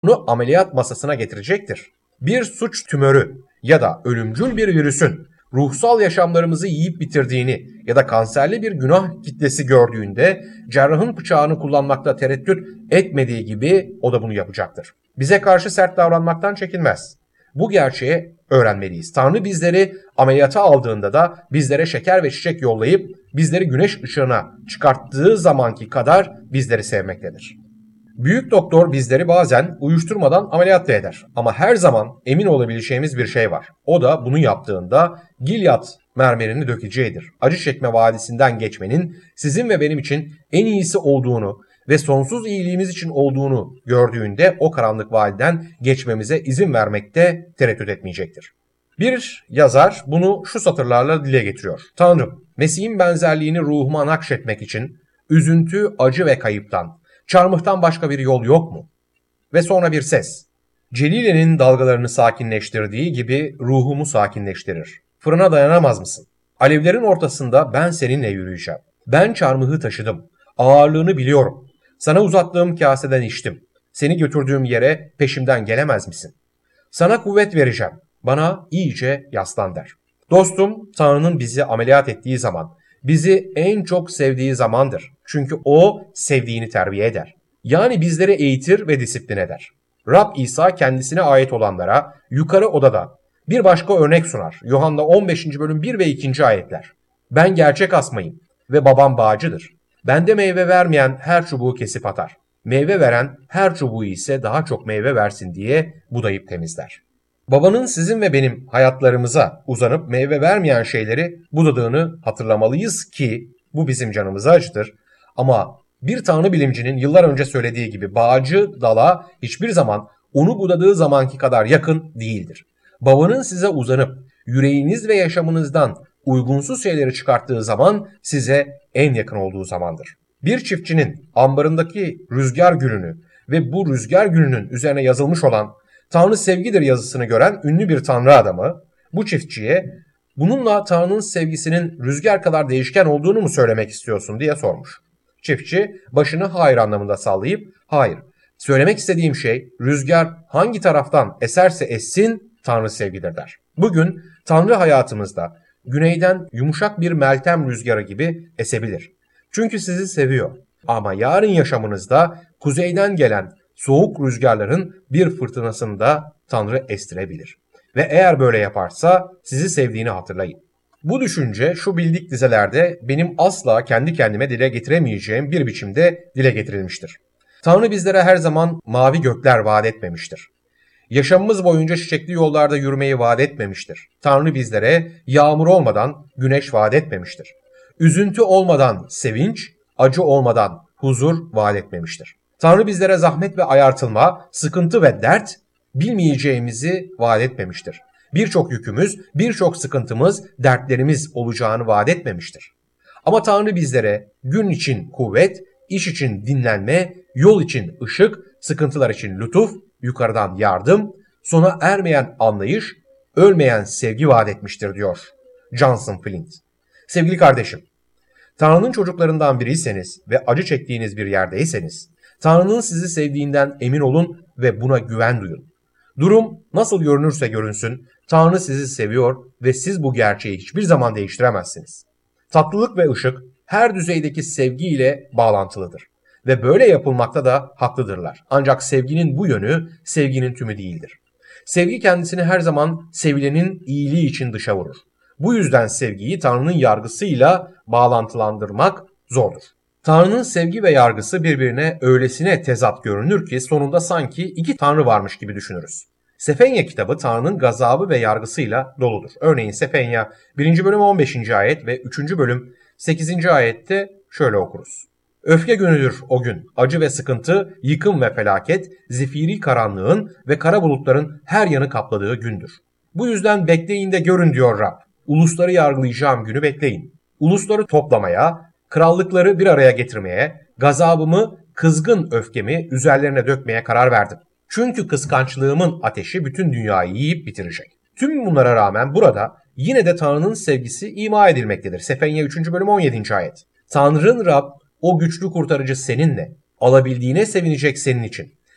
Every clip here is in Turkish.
Bunu ameliyat masasına getirecektir. Bir suç tümörü ya da ölümcül bir virüsün ruhsal yaşamlarımızı yiyip bitirdiğini ya da kanserli bir günah kitlesi gördüğünde cerrahın bıçağını kullanmakta tereddüt etmediği gibi o da bunu yapacaktır. Bize karşı sert davranmaktan çekinmez. Bu gerçeği öğrenmeliyiz. Tanrı bizleri ameliyata aldığında da bizlere şeker ve çiçek yollayıp bizleri güneş ışığına çıkarttığı zamanki kadar bizleri sevmektedir. Büyük doktor bizleri bazen uyuşturmadan ameliyat da eder. Ama her zaman emin olabileceğimiz bir şey var. O da bunu yaptığında Gilead mermerini dökeceğidir. Acı çekme vadisinden geçmenin sizin ve benim için en iyisi olduğunu ve sonsuz iyiliğimiz için olduğunu gördüğünde o karanlık vadiden geçmemize izin vermekte tereddüt etmeyecektir. Bir yazar bunu şu satırlarla dile getiriyor. Tanrım, Mesih'in benzerliğini ruhuma nakşetmek için üzüntü, acı ve kayıptan, çarmıhtan başka bir yol yok mu? Ve sonra bir ses. Celile'nin dalgalarını sakinleştirdiği gibi ruhumu sakinleştirir. Fırına dayanamaz mısın? Alevlerin ortasında ben seninle yürüyeceğim. Ben çarmıhı taşıdım. Ağırlığını biliyorum. Sana uzattığım kaseden içtim. Seni götürdüğüm yere peşimden gelemez misin? Sana kuvvet vereceğim. Bana iyice yaslan der. Dostum, Tanrı'nın bizi ameliyat ettiği zaman, bizi en çok sevdiği zamandır. Çünkü o sevdiğini terbiye eder. Yani bizleri eğitir ve disiplin eder. Rab İsa kendisine ait olanlara yukarı odada bir başka örnek sunar. Yuhanna 15. bölüm 1 ve 2. ayetler. Ben gerçek asmayım ve babam bağcıdır. Bende meyve vermeyen her çubuğu kesip atar. Meyve veren her çubuğu ise daha çok meyve versin diye budayıp temizler. Babanın sizin ve benim hayatlarımıza uzanıp meyve vermeyen şeyleri budadığını hatırlamalıyız ki bu bizim canımızı acıtır. Ama bir tanrı bilimcinin yıllar önce söylediği gibi bağcı dala hiçbir zaman onu budadığı zamanki kadar yakın değildir. Babanın size uzanıp yüreğiniz ve yaşamınızdan uygunsuz şeyleri çıkarttığı zaman size en yakın olduğu zamandır. Bir çiftçinin ambarındaki rüzgar gülünü ve bu rüzgar gülünün üzerine yazılmış olan Tanrı sevgidir yazısını gören ünlü bir tanrı adamı bu çiftçiye bununla Tanrı'nın sevgisinin rüzgar kadar değişken olduğunu mu söylemek istiyorsun diye sormuş. Çiftçi başını hayır anlamında sallayıp hayır, söylemek istediğim şey rüzgar hangi taraftan eserse essin Tanrı sevgidir der. Bugün Tanrı hayatımızda güneyden yumuşak bir meltem rüzgarı gibi esebilir. Çünkü sizi seviyor. Ama yarın yaşamınızda kuzeyden gelen soğuk rüzgarların bir fırtınasını da Tanrı estirebilir. Ve eğer böyle yaparsa sizi sevdiğini hatırlayın. Bu düşünce şu bildik dizelerde benim asla kendi kendime dile getiremeyeceğim bir biçimde dile getirilmiştir. Tanrı bizlere her zaman mavi gökler vaat etmemiştir. Yaşamımız boyunca çiçekli yollarda yürümeyi vaat etmemiştir. Tanrı bizlere yağmur olmadan güneş vaat etmemiştir. Üzüntü olmadan sevinç, acı olmadan huzur vaat etmemiştir. Tanrı bizlere zahmet ve ayartılma, sıkıntı ve dert bilmeyeceğimizi vaat etmemiştir. Birçok yükümüz, birçok sıkıntımız, dertlerimiz olacağını vaat etmemiştir. Ama Tanrı bizlere gün için kuvvet, iş için dinlenme, yol için ışık, sıkıntılar için lütuf, yukarıdan yardım, sona ermeyen anlayış, ölmeyen sevgi vaat etmiştir diyor Johnson Flint. Sevgili kardeşim, Tanrı'nın çocuklarından biriyseniz ve acı çektiğiniz bir yerdeyseniz, Tanrı'nın sizi sevdiğinden emin olun ve buna güven duyun. Durum nasıl görünürse görünsün, Tanrı sizi seviyor ve siz bu gerçeği hiçbir zaman değiştiremezsiniz. Tatlılık ve ışık her düzeydeki sevgiyle bağlantılıdır ve böyle yapılmakta da haklıdırlar. Ancak sevginin bu yönü sevginin tümü değildir. Sevgi kendisini her zaman sevilenin iyiliği için dışa vurur. Bu yüzden sevgiyi Tanrı'nın yargısıyla bağlantılandırmak zordur. Tanrı'nın sevgi ve yargısı birbirine öylesine tezat görünür ki sonunda sanki iki Tanrı varmış gibi düşünürüz. Sefenya kitabı Tanrı'nın gazabı ve yargısıyla doludur. Örneğin Sefenya 1. bölüm 15. ayet ve 3. bölüm 8. ayette şöyle okuruz. Öfke günüdür o gün, acı ve sıkıntı, yıkım ve felaket, zifiri karanlığın ve kara bulutların her yanı kapladığı gündür. Bu yüzden bekleyin de görün diyor Rab. Ulusları yargılayacağım günü bekleyin. Ulusları toplamaya, krallıkları bir araya getirmeye, gazabımı, kızgın öfkemi üzerlerine dökmeye karar verdim. Çünkü kıskançlığımın ateşi bütün dünyayı yiyip bitirecek. Tüm bunlara rağmen burada yine de Tanrı'nın sevgisi ima edilmektedir. Sefenya 3. bölüm 17. ayet. Tanrı'nın Rab, o güçlü kurtarıcı seninle, alabildiğine sevinecek senin için.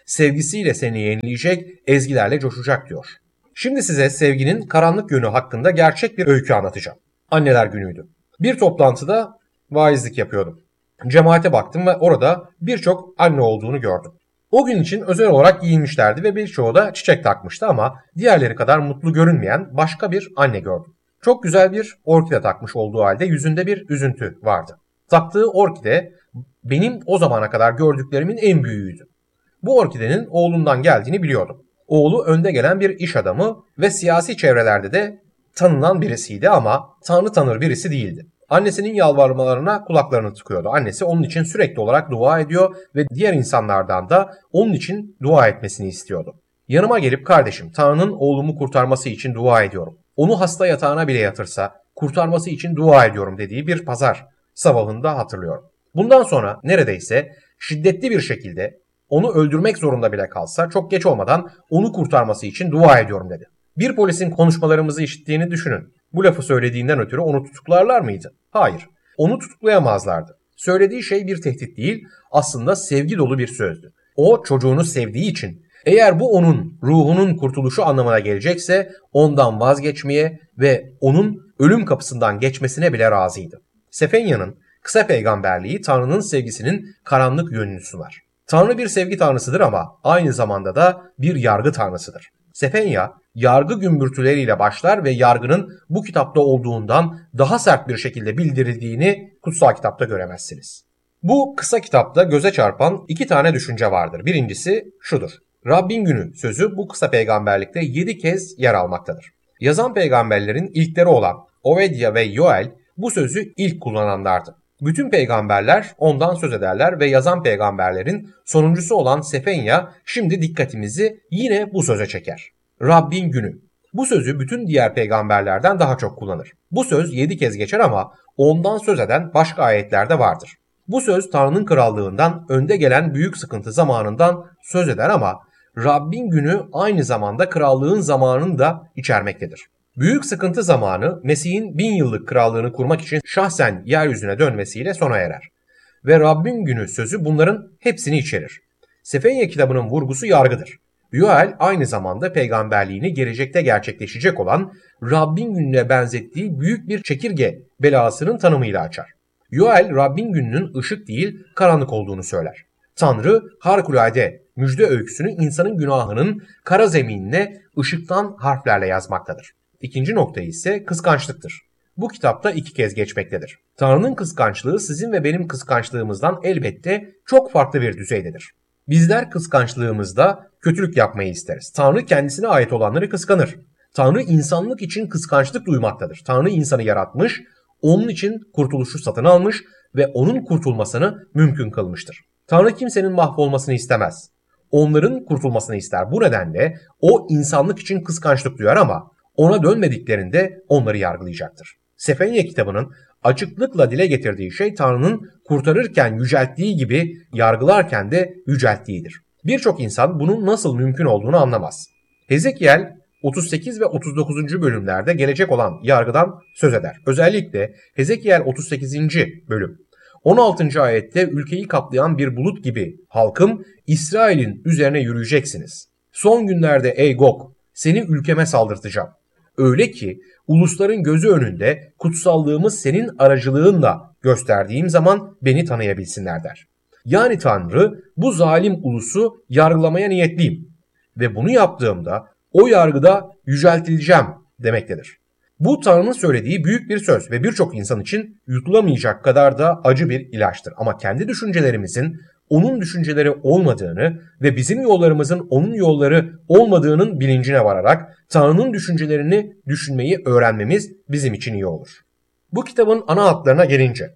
sevgisiyle seni yenileyecek, ezgilerle coşacak diyor. Şimdi size sevginin karanlık yönü hakkında gerçek bir öykü anlatacağım. Anneler günüydü. Bir toplantıda vaizlik yapıyordum. Cemaate baktım ve orada birçok anne olduğunu gördüm. O gün için özel olarak giyinmişlerdi ve birçoğu da çiçek takmıştı ama diğerleri kadar mutlu görünmeyen başka bir anne gördüm. Çok güzel bir orkide takmış olduğu halde yüzünde bir üzüntü vardı. Taktığı orkide benim o zamana kadar gördüklerimin en büyüğüydü. Bu orkidenin oğlundan geldiğini biliyordum. Oğlu önde gelen bir iş adamı ve siyasi çevrelerde de tanınan birisiydi ama tanrı tanır birisi değildi. Annesinin yalvarmalarına kulaklarını tıkıyordu. Annesi onun için sürekli olarak dua ediyor ve diğer insanlardan da onun için dua etmesini istiyordu. Yanıma gelip kardeşim Tanrı'nın oğlumu kurtarması için dua ediyorum. Onu hasta yatağına bile yatırsa kurtarması için dua ediyorum dediği bir pazar sabahında hatırlıyorum. Bundan sonra neredeyse şiddetli bir şekilde onu öldürmek zorunda bile kalsa çok geç olmadan onu kurtarması için dua ediyorum dedi. Bir polisin konuşmalarımızı işittiğini düşünün. Bu lafı söylediğinden ötürü onu tutuklarlar mıydı? Hayır. Onu tutuklayamazlardı. Söylediği şey bir tehdit değil, aslında sevgi dolu bir sözdü. O çocuğunu sevdiği için eğer bu onun ruhunun kurtuluşu anlamına gelecekse ondan vazgeçmeye ve onun ölüm kapısından geçmesine bile razıydı. Sefenya'nın kısa peygamberliği Tanrı'nın sevgisinin karanlık yönünü sunar. Tanrı bir sevgi tanrısıdır ama aynı zamanda da bir yargı tanrısıdır. Sefenya yargı gümbürtüleriyle başlar ve yargının bu kitapta olduğundan daha sert bir şekilde bildirildiğini kutsal kitapta göremezsiniz. Bu kısa kitapta göze çarpan iki tane düşünce vardır. Birincisi şudur. Rabbin günü sözü bu kısa peygamberlikte 7 kez yer almaktadır. Yazan peygamberlerin ilkleri olan Obedya ve Yoel bu sözü ilk kullananlardı. Bütün peygamberler ondan söz ederler ve yazan peygamberlerin sonuncusu olan Sefenya şimdi dikkatimizi yine bu söze çeker. Rabbin günü. Bu sözü bütün diğer peygamberlerden daha çok kullanır. Bu söz 7 kez geçer ama ondan söz eden başka ayetlerde vardır. Bu söz Tanrı'nın krallığından önde gelen büyük sıkıntı zamanından söz eder ama Rabbin günü aynı zamanda krallığın zamanını da içermektedir. Büyük sıkıntı zamanı Mesih'in 1000 yıllık krallığını kurmak için şahsen yeryüzüne dönmesiyle sona erer. Ve Rabbin günü sözü bunların hepsini içerir. Sefenya kitabının vurgusu yargıdır. Yoel aynı zamanda peygamberliğini gelecekte gerçekleşecek olan Rabbin gününe benzettiği büyük bir çekirge belasının tanımıyla açar. Yoel Rabbin gününün ışık değil karanlık olduğunu söyler. Tanrı harikulade müjde öyküsünü insanın günahının kara zeminine ışıktan harflerle yazmaktadır. İkinci nokta ise kıskançlıktır. Bu kitapta 2 kez geçmektedir. Tanrı'nın kıskançlığı sizin ve benim kıskançlığımızdan elbette çok farklı bir düzeydedir. Bizler kıskançlığımızda kötülük yapmayı isteriz. Tanrı kendisine ait olanları kıskanır. Tanrı insanlık için kıskançlık duymaktadır. Tanrı insanı yaratmış, onun için kurtuluşu satın almış ve onun kurtulmasını mümkün kılmıştır. Tanrı kimsenin mahvolmasını istemez. Onların kurtulmasını ister. Bu nedenle o insanlık için kıskançlık duyar ama ona dönmediklerinde onları yargılayacaktır. Sefenya kitabının açıklıkla dile getirdiği şey Tanrı'nın kurtarırken yücelttiği gibi yargılarken de yücelttiğidir. Birçok insan bunun nasıl mümkün olduğunu anlamaz. Hezekiel 38 ve 39. bölümlerde gelecek olan yargıdan söz eder. Özellikle Hezekiel 38. bölüm 16. ayette ülkeyi kaplayan bir bulut gibi halkım İsrail'in üzerine yürüyeceksiniz. Son günlerde ey Gog seni ülkeme saldırtacağım. Öyle ki ulusların gözü önünde kutsallığımı senin aracılığınla gösterdiğim zaman beni tanıyabilsinler der. Yani Tanrı bu zalim ulusu yargılamaya niyetliyim ve bunu yaptığımda o yargıda yüceltileceğim demektedir. Bu Tanrı'nın söylediği büyük bir söz ve birçok insan için yutulamayacak kadar da acı bir ilaçtır. Ama kendi düşüncelerimizin onun düşünceleri olmadığını ve bizim yollarımızın onun yolları olmadığının bilincine vararak Tanrı'nın düşüncelerini düşünmeyi öğrenmemiz bizim için iyi olur. Bu kitabın ana hatlarına gelince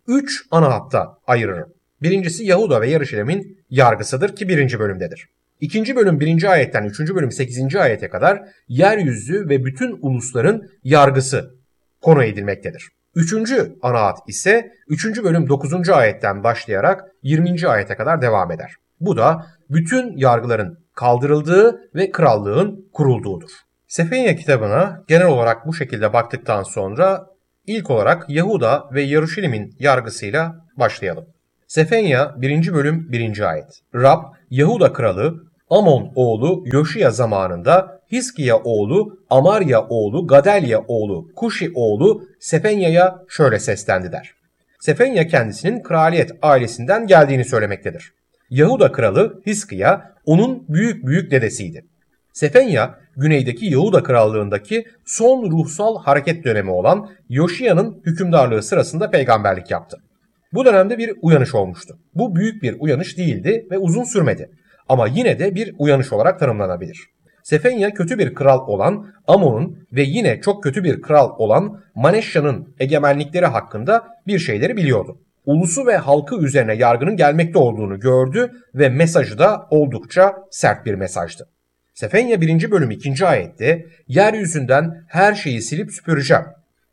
3 ana hatta ayırırım. Birincisi Yahuda ve Yeruşalim'in yargısıdır ki 1. bölümdedir. 2. bölüm 1. ayetten 3. bölüm 8. ayete kadar yeryüzü ve bütün ulusların yargısı konu edilmektedir. 3. ana hat ise 3. bölüm 9. ayetten başlayarak 20. ayete kadar devam eder. Bu da bütün yargıların kaldırıldığı ve krallığın kurulduğudur. Sefenya kitabına genel olarak bu şekilde baktıktan sonra ilk olarak Yahuda ve Yeruşalim'in yargısıyla başlayalım. Sefenya 1. bölüm 1. ayet. Rab, Yahuda kralı Amon oğlu Yoşiya zamanında Hiskiya oğlu Amarya oğlu Gadelya oğlu Kuşi oğlu Sefenya'ya şöyle seslendi der. Sefenya kendisinin kraliyet ailesinden geldiğini söylemektedir. Yahuda kralı Hiskiya onun büyük dedesiydi. Sefenya, güneydeki Yahuda krallığındaki son ruhsal hareket dönemi olan Yoşiya'nın hükümdarlığı sırasında peygamberlik yaptı. Bu dönemde bir uyanış olmuştu. Bu büyük bir uyanış değildi ve uzun sürmedi. Ama yine de bir uyanış olarak tanımlanabilir. Sefenya kötü bir kral olan Amon'un ve yine çok kötü bir kral olan Maneşşa'nın egemenlikleri hakkında bir şeyleri biliyordu. Ulusu ve halkı üzerine yargının gelmekte olduğunu gördü ve mesajı da oldukça sert bir mesajdı. Sefenya 1. bölüm 2. ayette yeryüzünden her şeyi silip süpüreceğim.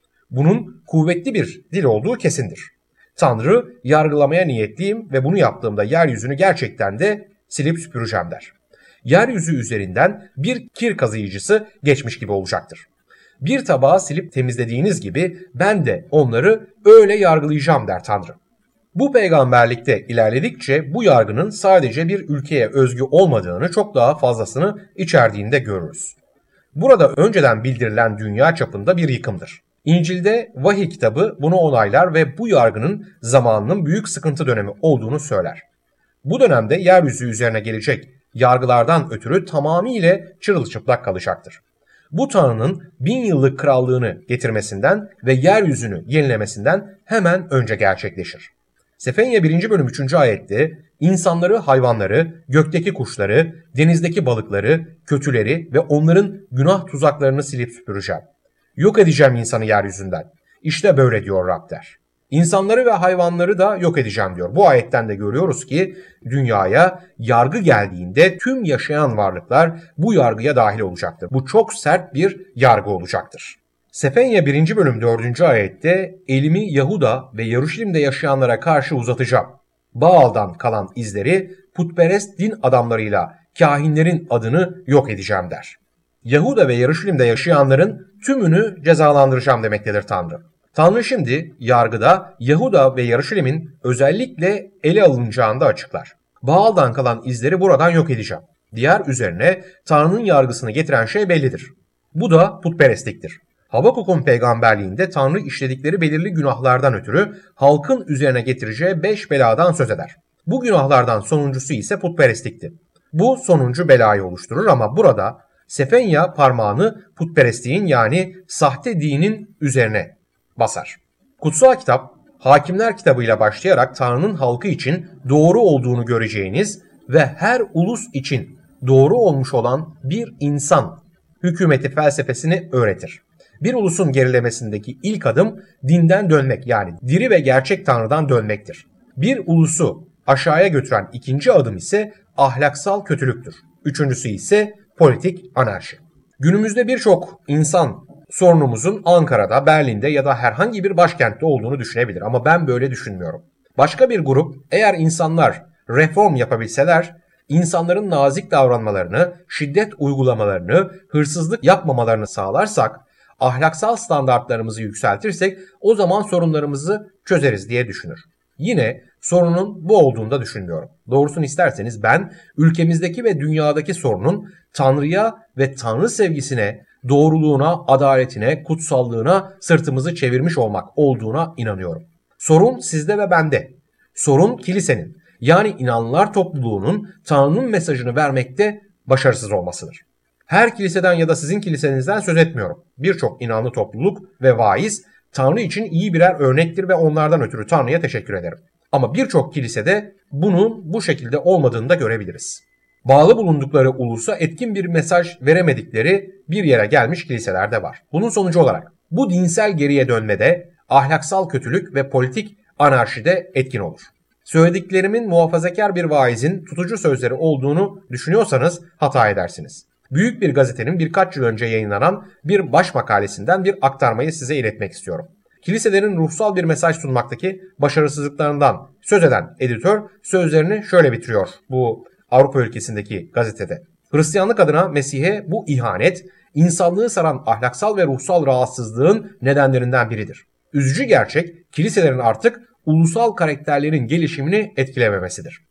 Bunun kuvvetli bir dil olduğu kesindir. Tanrı yargılamaya niyetliyim ve bunu yaptığımda yeryüzünü gerçekten de silip süpüreceğim der. Yeryüzü üzerinden bir kir kazıyıcısı geçmiş gibi olacaktır. Bir tabağı silip temizlediğiniz gibi ben de onları öyle yargılayacağım der Tanrı. Bu peygamberlikte ilerledikçe bu yargının sadece bir ülkeye özgü olmadığını, çok daha fazlasını içerdiğini de görürüz. Burada önceden bildirilen dünya çapında bir yıkımdır. İncil'de vahiy kitabı bunu onaylar ve bu yargının zamanının büyük sıkıntı dönemi olduğunu söyler. Bu dönemde yeryüzü üzerine gelecek yargılardan ötürü tamamıyla çırılçıplak kalacaktır. Bu Tanrı'nın 1000 yıllık krallığını getirmesinden ve yeryüzünü yenilemesinden hemen önce gerçekleşir. Sefenya 1. bölüm 3. ayette insanları, hayvanları, gökteki kuşları, denizdeki balıkları, kötüleri ve onların günah tuzaklarını silip süpüreceğim. Yok edeceğim insanı yeryüzünden. İşte böyle diyor Rab der. İnsanları ve hayvanları da yok edeceğim diyor. Bu ayetten de görüyoruz ki dünyaya yargı geldiğinde tüm yaşayan varlıklar bu yargıya dahil olacaktır. Bu çok sert bir yargı olacaktır. Sefenya 1. bölüm 4. ayette elimi Yahuda ve Yeruşalim'de yaşayanlara karşı uzatacağım. Baal'dan kalan izleri putperest din adamlarıyla kahinlerin adını yok edeceğim der. Yahuda ve Yeruşalim'de yaşayanların tümünü cezalandıracağım demektedir Tanrı. Tanrı şimdi yargıda Yahuda ve Yeruşalim'in özellikle ele alınacağını da açıklar. Baal'dan kalan izleri buradan yok edeceğim. Diğer üzerine Tanrı'nın yargısını getiren şey bellidir. Bu da putperestliktir. Habakuk'un peygamberliğinde Tanrı işledikleri belirli günahlardan ötürü halkın üzerine getireceği 5 beladan söz eder. Bu günahlardan sonuncusu ise putperestlikti. Bu sonuncu belayı oluşturur ama burada Sefenya parmağını putperestliğin yani sahte dinin üzerine basar. Kutsal kitap Hakimler kitabıyla başlayarak Tanrı'nın halkı için doğru olduğunu göreceğiniz ve her ulus için doğru olmuş olan bir insan hükümeti felsefesini öğretir. Bir ulusun gerilemesindeki ilk adım dinden dönmek yani diri ve gerçek Tanrı'dan dönmektir. Bir ulusu aşağıya götüren ikinci adım ise ahlaksal kötülüktür. Üçüncüsü ise politik anarşi. Günümüzde birçok insan sorunumuzun Ankara'da, Berlin'de ya da herhangi bir başkentte olduğunu düşünebilir ama ben böyle düşünmüyorum. Başka bir grup eğer insanlar reform yapabilseler, insanların nazik davranmalarını, şiddet uygulamalarını, hırsızlık yapmamalarını sağlarsak, ahlaksal standartlarımızı yükseltirsek o zaman sorunlarımızı çözeriz diye düşünür. Yine sorunun bu olduğunu da düşünmüyorum. Doğrusunu isterseniz ben ülkemizdeki ve dünyadaki sorunun Tanrı'ya ve Tanrı sevgisine, doğruluğuna, adaletine, kutsallığına sırtımızı çevirmiş olmak olduğuna inanıyorum. Sorun sizde ve bende. Sorun kilisenin yani inanlılar topluluğunun Tanrı'nın mesajını vermekte başarısız olmasıdır. Her kiliseden ya da sizin kilisenizden söz etmiyorum. Birçok inanlı topluluk ve vaiz Tanrı için iyi birer örnektir ve onlardan ötürü Tanrı'ya teşekkür ederim. Ama birçok kilisede bunun bu şekilde olmadığını da görebiliriz. Bağlı bulundukları ulusa etkin bir mesaj veremedikleri bir yere gelmiş kiliseler de var. Bunun sonucu olarak bu dinsel geriye dönmede ahlaksal kötülük ve politik anarşide etkin olur. Söylediklerimin muhafazakar bir vaizin tutucu sözleri olduğunu düşünüyorsanız hata edersiniz. Büyük bir gazetenin birkaç yıl önce yayınlanan bir baş makalesinden bir aktarmayı size iletmek istiyorum. Kiliselerin ruhsal bir mesaj sunmaktaki başarısızlıklarından söz eden editör sözlerini şöyle bitiriyor bu Avrupa ülkesindeki gazetede. Hristiyanlık adına Mesih'e bu ihanet, insanlığı saran ahlaksal ve ruhsal rahatsızlığın nedenlerinden biridir. Üzücü gerçek, kiliselerin artık ulusal karakterlerin gelişimini etkilememesidir.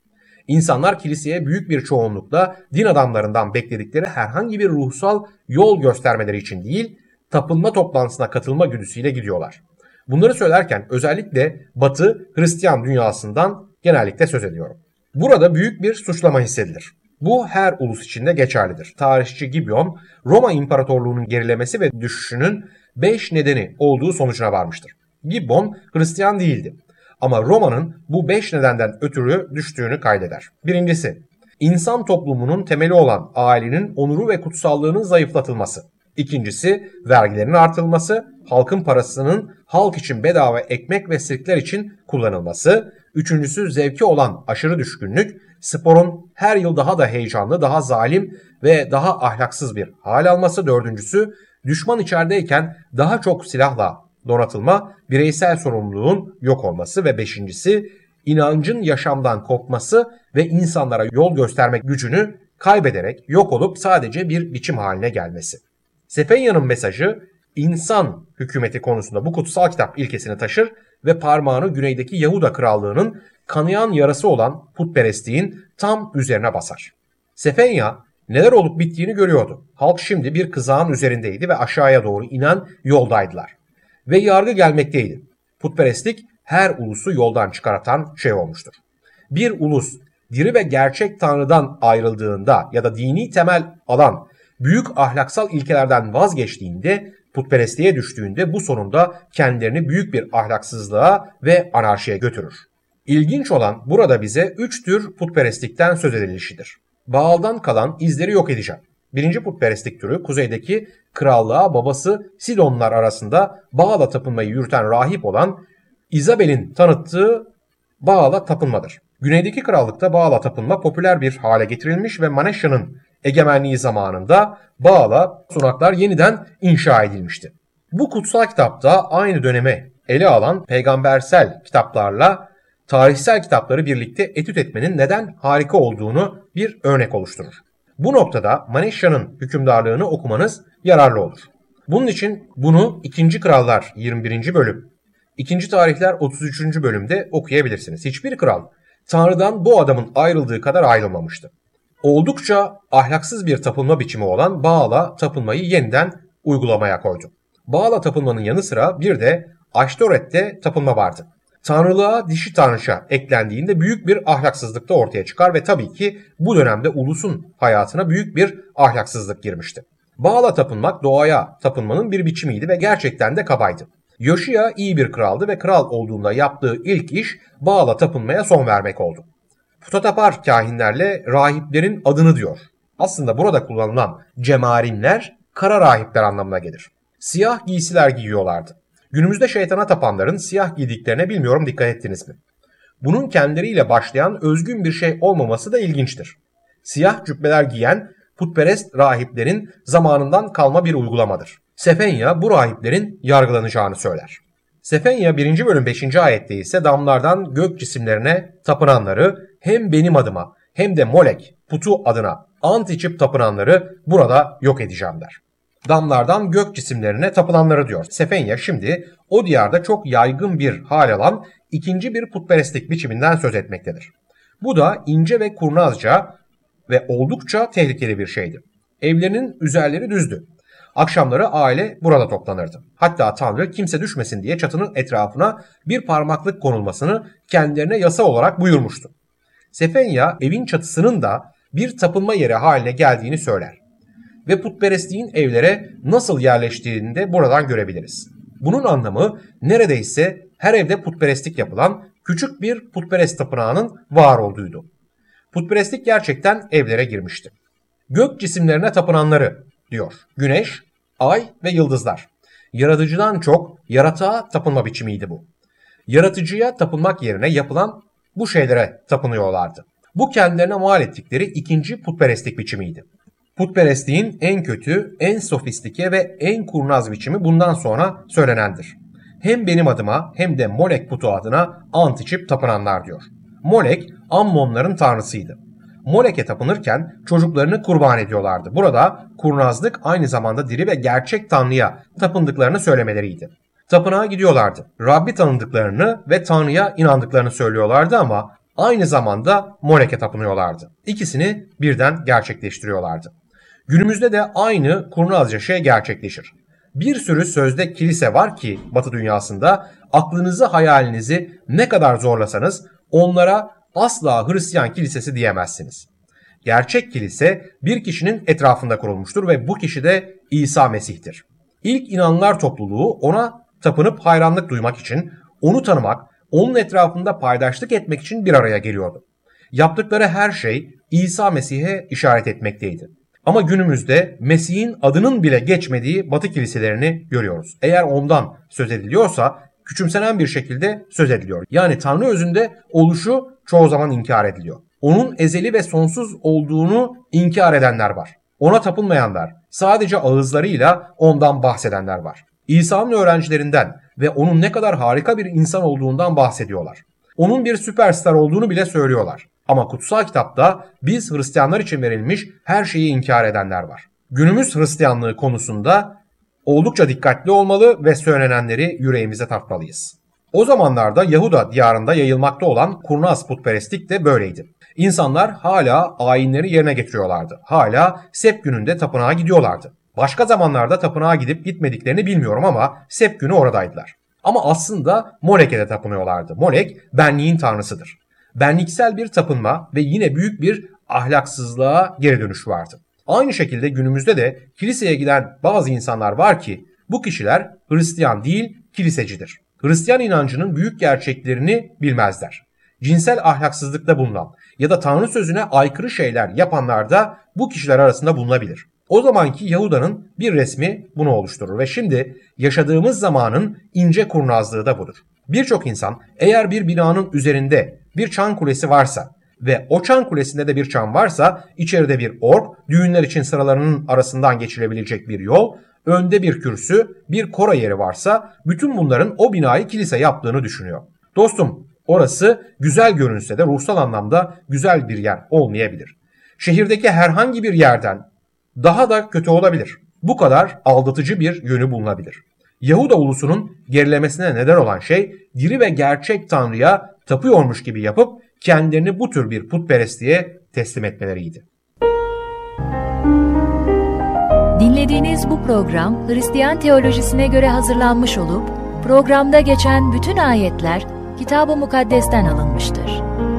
İnsanlar kiliseye büyük bir çoğunlukla din adamlarından bekledikleri herhangi bir ruhsal yol göstermeleri için değil, tapınma toplantısına katılma güdüsüyle gidiyorlar. Bunları söylerken özellikle Batı Hristiyan dünyasından genellikle söz ediyorum. Burada büyük bir suçlama hissedilir. Bu her ulus için de geçerlidir. Tarihçi Gibbon, Roma İmparatorluğu'nun gerilemesi ve düşüşünün 5 nedeni olduğu sonucuna varmıştır. Gibbon Hristiyan değildi. Ama Roma'nın bu 5 nedenden ötürü düştüğünü kaydeder. Birincisi, insan toplumunun temeli olan ailenin onuru ve kutsallığının zayıflatılması. İkincisi, vergilerin artırılması, halkın parasının halk için bedava ekmek ve sirkler için kullanılması. Üçüncüsü, zevki olan aşırı düşkünlük, sporun her yıl daha da heyecanlı, daha zalim ve daha ahlaksız bir hal alması. Dördüncüsü, düşman içerideyken daha çok silahla donatılma, bireysel sorumluluğun yok olması ve beşincisi, inancın yaşamdan kopması ve insanlara yol göstermek gücünü kaybederek yok olup sadece bir biçim haline gelmesi. Sefenya'nın mesajı insan hükümeti konusunda bu kutsal kitap ilkesini taşır ve parmağını güneydeki Yahuda krallığının kanayan yarası olan putperestliğin tam üzerine basar. Sefenya neler olup bittiğini görüyordu. Halk şimdi bir kızağın üzerindeydi ve aşağıya doğru inen yoldaydılar. Ve yargı gelmekteydi. Putperestlik her ulusu yoldan çıkartan şey olmuştur. Bir ulus diri ve gerçek Tanrı'dan ayrıldığında ya da dini temel alan büyük ahlaksal ilkelerden vazgeçtiğinde, putperestliğe düştüğünde bu sonunda kendilerini büyük bir ahlaksızlığa ve anarşiye götürür. İlginç olan burada bize 3 tür putperestlikten söz edilişidir. Baal'dan kalan izleri yok edeceğim. Birinci putperestlik türü kuzeydeki krallığa babası Sidonlar arasında Baal'a tapınmayı yürüten rahip olan İzabel'in tanıttığı Baal'a tapınmadır. Güneydeki krallıkta Baal'a tapınma popüler bir hale getirilmiş ve Maneşya'nın egemenliği zamanında Baal'a sunaklar yeniden inşa edilmişti. Bu kutsal kitapta aynı dönemi ele alan peygambersel kitaplarla tarihsel kitapları birlikte etüt etmenin neden harika olduğunu bir örnek oluşturur. Bu noktada Maneşya'nın hükümdarlığını okumanız yararlı olur. Bunun için bunu 2. Krallar 21. bölüm, 2. Tarihler 33. bölümde okuyabilirsiniz. Hiçbir kral Tanrı'dan bu adamın ayrıldığı kadar ayrılmamıştı. Oldukça ahlaksız bir tapınma biçimi olan Baal'a tapınmayı yeniden uygulamaya koydu. Baal'a tapınmanın yanı sıra bir de Aştoret'te tapınma vardı. Tanrılığa dişi tanrıça eklendiğinde büyük bir ahlaksızlık da ortaya çıkar ve tabii ki bu dönemde ulusun hayatına büyük bir ahlaksızlık girmişti. Baal'a tapınmak doğaya tapınmanın bir biçimiydi ve gerçekten de kabaydı. Yoşiya iyi bir kraldı ve kral olduğunda yaptığı ilk iş Baal'a tapınmaya son vermek oldu. Putatapar kahinlerle rahiplerin adını diyor. Aslında burada kullanılan cemarinler kara rahipler anlamına gelir. Siyah giysiler giyiyorlardı. Günümüzde şeytana tapanların siyah giydiklerine bilmiyorum dikkat ettiniz mi? Bunun kendileriyle başlayan özgün bir şey olmaması da ilginçtir. Siyah cübbeler giyen putperest rahiplerin zamanından kalma bir uygulamadır. Sefenya bu rahiplerin yargılanacağını söyler. Sefenya 1. bölüm 5. ayette ise damlardan gök cisimlerine tapınanları hem benim adıma hem de Molek putu adına ant içip tapınanları burada yok edeceğim der. Damlardan gök cisimlerine tapılanları diyor. Sefenya şimdi o diyarda çok yaygın bir hal alan ikinci bir putperestlik biçiminden söz etmektedir. Bu da ince ve kurnazca ve oldukça tehlikeli bir şeydi. Evlerinin üzerleri düzdü. Akşamları aile burada toplanırdı. Hatta Tanrı kimse düşmesin diye çatının etrafına bir parmaklık konulmasını kendilerine yasa olarak buyurmuştu. Sefenya evin çatısının da bir tapınma yeri haline geldiğini söyler. Ve putperestliğin evlere nasıl yerleştiğini de buradan görebiliriz. Bunun anlamı neredeyse her evde putperestlik yapılan küçük bir putperest tapınağının var olduğuydu. Putperestlik gerçekten evlere girmişti. Gök cisimlerine tapınanları diyor. Güneş, ay ve yıldızlar. Yaratıcıdan çok yaratığa tapınma biçimiydi bu. Yaratıcıya tapınmak yerine yapılan bu şeylere tapınıyorlardı. Bu kendilerine mal ettikleri ikinci putperestlik biçimiydi. Putperestliğin en kötü, en sofistike ve en kurnaz biçimi bundan sonra söylenendir. Hem benim adıma hem de Molek putu adına ant içip tapınanlar diyor. Molek, Ammonların tanrısıydı. Molek'e tapınırken çocuklarını kurban ediyorlardı. Burada kurnazlık aynı zamanda diri ve gerçek Tanrı'ya tapındıklarını söylemeleriydi. Tapınağa gidiyorlardı. Rabbi tanıdıklarını ve Tanrı'ya inandıklarını söylüyorlardı ama aynı zamanda Molek'e tapınıyorlardı. İkisini birden gerçekleştiriyorlardı. Günümüzde de aynı kurnazca şey gerçekleşir. Bir sürü sözde kilise var ki Batı dünyasında aklınızı hayalinizi ne kadar zorlasanız onlara asla Hristiyan kilisesi diyemezsiniz. Gerçek kilise bir kişinin etrafında kurulmuştur ve bu kişi de İsa Mesih'tir. İlk inananlar topluluğu ona tapınıp hayranlık duymak için, onu tanımak, onun etrafında paydaşlık etmek için bir araya geliyordu. Yaptıkları her şey İsa Mesih'e işaret etmekteydi. Ama günümüzde Mesih'in adının bile geçmediği Batı kiliselerini görüyoruz. Eğer ondan söz ediliyorsa küçümsenen bir şekilde söz ediliyor. Yani Tanrı özünde oluşu çoğu zaman inkar ediliyor. Onun ezeli ve sonsuz olduğunu inkar edenler var. Ona tapınmayanlar, sadece ağızlarıyla ondan bahsedenler var. İsa'nın öğrencilerinden ve onun ne kadar harika bir insan olduğundan bahsediyorlar. Onun bir süperstar olduğunu bile söylüyorlar. Ama kutsal kitapta biz Hristiyanlar için verilmiş her şeyi inkar edenler var. Günümüz Hristiyanlığı konusunda oldukça dikkatli olmalı ve söylenenleri yüreğimize takmalıyız. O zamanlarda Yahuda diyarında yayılmakta olan kurnaz putperestlik de böyleydi. İnsanlar hala ayinleri yerine getiriyorlardı. Hala Sept gününde tapınağa gidiyorlardı. Başka zamanlarda tapınağa gidip gitmediklerini bilmiyorum ama Sept günü oradaydılar. Ama aslında Molek'e de tapınıyorlardı. Molek benliğin tanrısıdır. Benliksel bir tapınma ve yine büyük bir ahlaksızlığa geri dönüş vardı. Aynı şekilde günümüzde de kiliseye giden bazı insanlar var ki bu kişiler Hristiyan değil kilisecidir. Hristiyan inancının büyük gerçeklerini bilmezler. Cinsel ahlaksızlıkta bulunan ya da Tanrı sözüne aykırı şeyler yapanlar da bu kişiler arasında bulunabilir. O zamanki Yahuda'nın bir resmi bunu oluşturur ve şimdi yaşadığımız zamanın ince kurnazlığı da budur. Birçok insan eğer bir binanın üzerinde bir çan kulesi varsa ve o çan kulesinde de bir çan varsa içeride bir org, düğünler için sıralarının arasından geçilebilecek bir yol, önde bir kürsü, bir kora yeri varsa bütün bunların o binayı kilise yaptığını düşünüyor. Dostum, orası güzel görünse de ruhsal anlamda güzel bir yer olmayabilir. Şehirdeki herhangi bir yerden daha da kötü olabilir. Bu kadar aldatıcı bir yönü bulunabilir. Yahuda ulusunun gerilemesine neden olan şey diri ve gerçek Tanrı'ya tapıyormuş gibi yapıp kendilerini bu tür bir putperestliğe teslim etmeleriydi. Dinlediğiniz bu program Hristiyan teolojisine göre hazırlanmış olup programda geçen bütün ayetler Kitab-ı Mukaddes'ten alınmıştır.